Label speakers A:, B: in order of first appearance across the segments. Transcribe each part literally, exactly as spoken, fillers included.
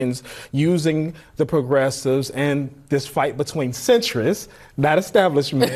A: using the progressives and this fight between centrists, not establishment,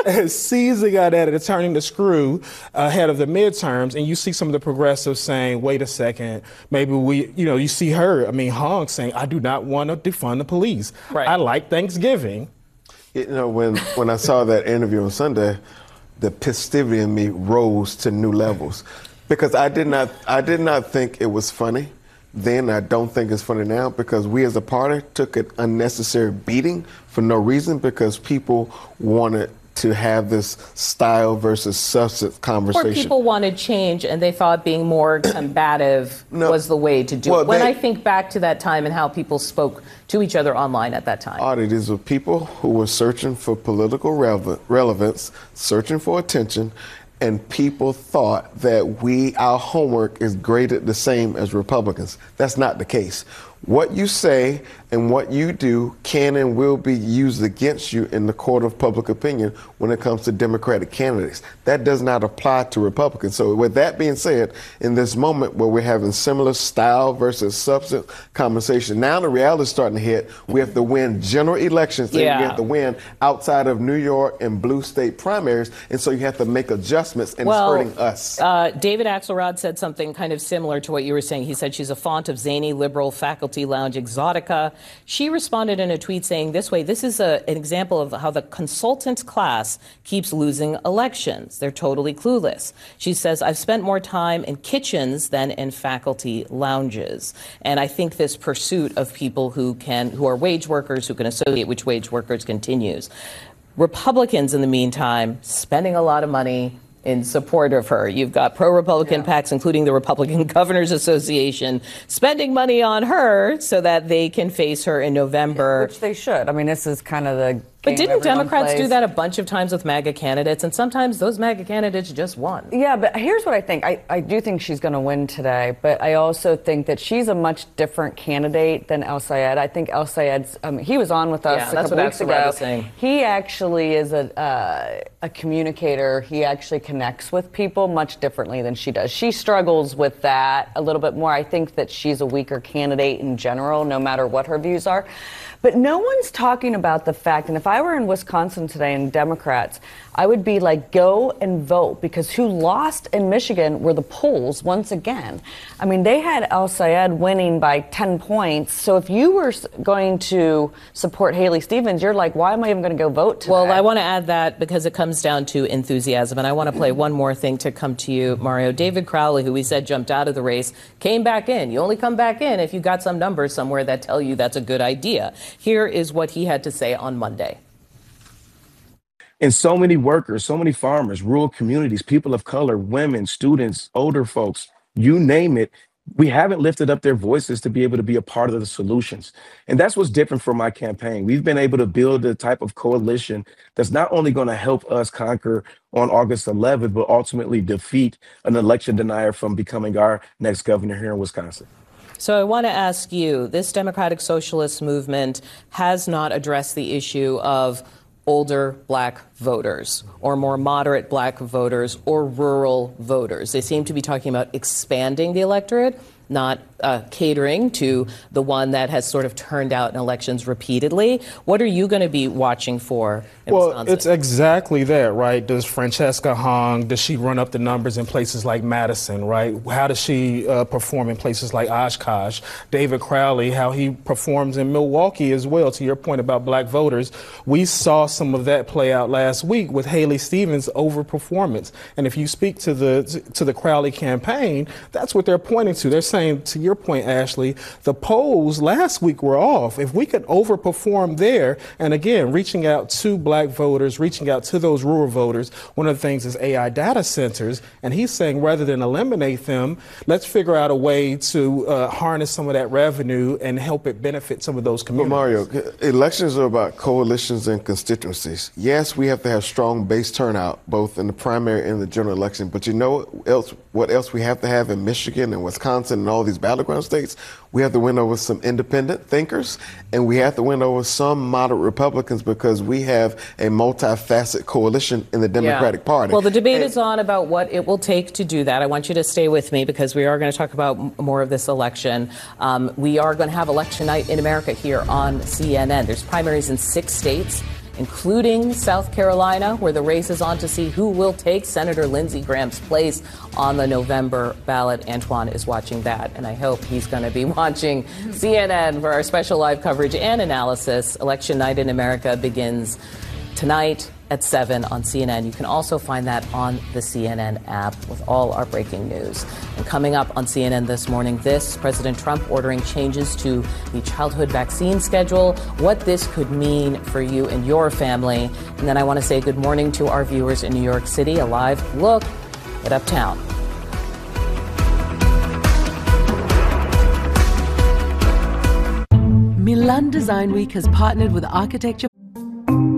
A: seizing on that and turning the screw ahead of the midterms. And you see some of the progressives saying, wait a second, maybe we, you know, you see her, I mean, Hong saying, I do not want to defund the police.
B: Right.
A: I like Thanksgiving.
C: You know, when, when I saw that interview on Sunday, the festivity in me rose to new levels because I did not, I did not think it was funny. Then I don't think it's funny now because we as a party took an unnecessary beating for no reason because people wanted to have this style versus substance conversation.
B: Or people wanted change and they thought being more combative no. was the way to do well, it. When they, I think back to that time and how people spoke to each other online at that time.
C: Audie, these were people who were searching for political rele- relevance, searching for attention, and people thought that we, our homework is graded the same as Republicans. That's not the case. What you say and what you do can and will be used against you in the court of public opinion when it comes to Democratic candidates. That does not apply to Republicans. So with that being said, in this moment where we're having similar style versus substance conversation, now the reality is starting to hit. We have to win general elections and
B: yeah.
C: we have to win outside of New York and blue state primaries. And so you have to make adjustments and
B: well,
C: it's hurting us.
B: Uh, David Axelrod said something kind of similar to what you were saying. He said she's a font of zany liberal faculty lounge exotica. She responded in a tweet saying this way, this is a, an example of how the consultant class keeps losing elections. They're totally clueless. She says, I've spent more time in kitchens than in faculty lounges. And I think this pursuit of people who can, who are wage workers, who can associate with wage workers continues. Republicans, in the meantime, spending a lot of money in support of her. You've got pro-Republican yeah. PACs, including the Republican Governors Association, spending money on her so that they can face her in November.
D: Which they should. I mean, this is kind of the
B: But didn't Democrats
D: plays.
B: do that a bunch of times with MAGA candidates? And sometimes those MAGA candidates just won.
D: Yeah, but here's what I think. I, I do think she's going to win today, but I also think that she's a much different candidate than El Sayed. I think El Sayed's, um, he was on with us
B: yeah,
D: a
B: that's
D: couple
B: what
D: weeks ago.
B: Was saying.
D: He actually is a, uh, a communicator. He actually connects with people much differently than she does. She struggles with that a little bit more. I think that she's a weaker candidate in general, no matter what her views are. But no one's talking about the fact, and if I were in Wisconsin today and Democrats, I would be like, go and vote, because who lost in Michigan were the polls once again. I mean, they had El Sayed winning by ten points. So if you were going to support Haley Stevens, you're like, why am I even going to go vote today?
B: Well, I want to add that because it comes down to enthusiasm. And I want to play one more thing to come to you, Mario. David Crowley, who we said jumped out of the race, came back in. You only come back in if you got some numbers somewhere that tell you that's a good idea. Here is what he had to say on Monday.
E: And so many workers, so many farmers, rural communities, people of color, women, students, older folks, you name it, we haven't lifted up their voices to be able to be a part of the solutions. And that's what's different from my campaign. We've been able to build a type of coalition that's not only going to help us conquer on August eleventh, but ultimately defeat an election denier from becoming our next governor here in Wisconsin.
B: So I want to ask you, this Democratic Socialist movement has not addressed the issue of older black voters or more moderate black voters or rural voters. They seem to be talking about expanding the electorate, not uh, catering to the one that has sort of turned out in elections repeatedly. What are you going to be watching for in
A: well,
B: Wisconsin?
A: It's exactly that, right? Does Francesca Hong, does she run up the numbers in places like Madison, right? How does she uh, perform in places like Oshkosh? David Crowley, how he performs in Milwaukee as well, to your point about black voters. We saw some of that play out last week with Haley Stevens' overperformance. And if you speak to the, to the Crowley campaign, that's what they're pointing to. They're saying, to your point, Ashley, the polls last week were off. If we could overperform there, and again, reaching out to black voters, reaching out to those rural voters, one of the things is A I data centers, and he's saying rather than eliminate them, let's figure out a way to uh, harness some of that revenue and help it benefit some of those communities.
C: But Mario, elections are about coalitions and constituencies. Yes, we have to have strong base turnout, both in the primary and the general election, but you know what else, what else we have to have in Michigan and Wisconsin and all these battleground states, we have to win over some independent thinkers, and we have to win over some moderate Republicans because we have a multifaceted coalition in the Democratic
B: yeah.
C: Party.
B: Well, the debate
C: and,
B: is on about what it will take to do that. I want you to stay with me because we are going to talk about m- more of this election. Um, we are going to have election night in America here on C N N. There's primaries in six states, including South Carolina, where the race is on to see who will take Senator Lindsey Graham's place on the November ballot. Antoine is watching that, and I hope he's going to be watching C N N for our special live coverage and analysis. Election night in America begins tonight at seven on C N N. You can also find that on the C N N app with all our breaking news. And coming up on C N N this morning, this, President Trump ordering changes to the childhood vaccine schedule, what this could mean for you and your family. And then I want to say good morning to our viewers in New York City, a live look at Uptown.
F: Milan Design Week has partnered with architecture